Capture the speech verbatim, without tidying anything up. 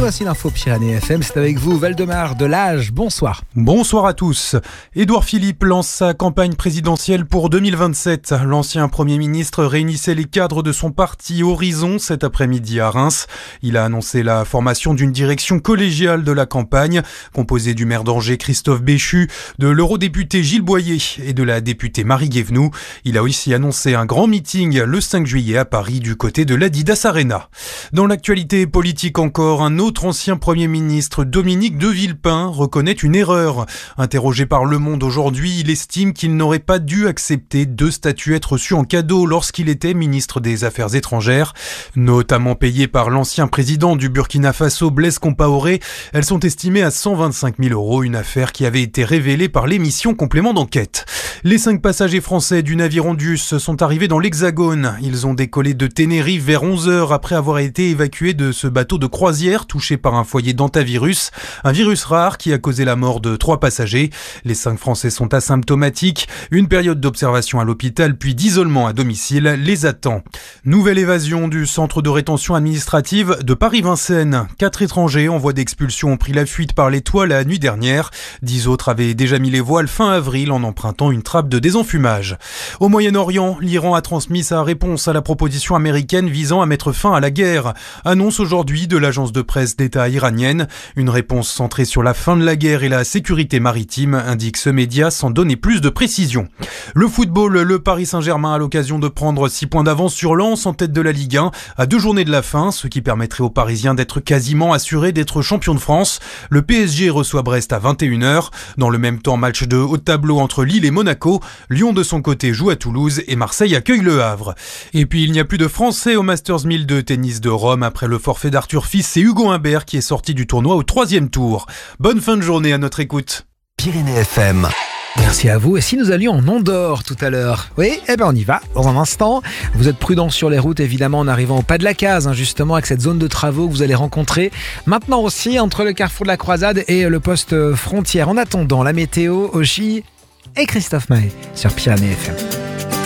voici l'info Pyrénées F M, c'est avec vous Waldemar Delage, bonsoir. Bonsoir à tous. Édouard Philippe lance sa campagne présidentielle pour deux mille vingt-sept. L'ancien Premier ministre réunissait les cadres de son parti Horizon cet après-midi à Reims. Il a annoncé la formation d'une direction collégiale de la campagne, composée du maire d'Angers Christophe Béchu, de l'eurodéputé Gilles Boyer et de la députée Marie Guévenoux. Il a aussi annoncé un grand meeting le cinq juillet à Paris du côté de l'Adidas Arena. Dans l'actualité politique encore, un autre ancien Premier ministre, Dominique de Villepin, reconnaît une erreur. Interrogé par Le Monde aujourd'hui, il estime qu'il n'aurait pas dû accepter deux statuettes reçues en cadeau lorsqu'il était ministre des Affaires étrangères. Notamment payées par l'ancien président du Burkina Faso, Blaise Compaoré, elles sont estimées à cent vingt-cinq mille euros, une affaire qui avait été révélée par l'émission Complément d'enquête. Les cinq passagers français du navire Ondius sont arrivés dans l'Hexagone. Ils ont décollé de Tenerife vers onze heures après avoir été évacués de ce bateau de croisière touché par un foyer d'hantavirus, un virus rare qui a causé la mort de trois passagers. Les cinq Français sont asymptomatiques. Une période d'observation à l'hôpital puis d'isolement à domicile les attend. Nouvelle évasion du centre de rétention administrative de Paris-Vincennes. Quatre étrangers en voie d'expulsion ont pris la fuite par les toits la nuit dernière. Dix autres avaient déjà mis les voiles fin avril en empruntant une trappe de désenfumage. Au Moyen-Orient, l'Iran a transmis sa réponse à la proposition américaine visant à mettre fin à la guerre. Annonce aujourd'hui de l'agence de presse d'État iranienne. Une réponse centrée sur la fin de la guerre et la sécurité maritime, indique ce média sans donner plus de précision. Le football, le Paris Saint-Germain a l'occasion de prendre six points d'avance sur Lens en tête de la Ligue un à deux journées de la fin, ce qui permettrait aux Parisiens d'être quasiment assurés d'être champions de France. Le P S G reçoit Brest à vingt et une heures. Dans le même temps, match de haut de tableau entre Lille et Monaco. Lyon de son côté joue à Toulouse et Marseille accueille Le Havre. Et puis il n'y a plus de Français au Masters mille de tennis de Rome après le forfait d'Arthur Fils et Hugo Humbert qui est sorti du tournoi au troisième tour. Bonne fin de journée à notre écoute. Pyrénées F M. Merci à vous. Et si nous allions en Andorre tout à l'heure? Oui, eh ben on y va dans un instant. Vous êtes prudents sur les routes, évidemment, en arrivant au pas de la case, hein, justement, avec cette zone de travaux que vous allez rencontrer. Maintenant aussi, entre le carrefour de la Croisade et le poste frontière. En attendant, la météo, Oshi et Christophe Mahé sur Pyrénées F M.